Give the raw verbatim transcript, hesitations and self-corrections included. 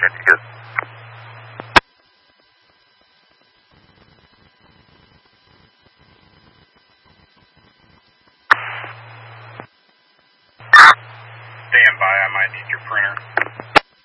That's good. Stand by, I might need your printer.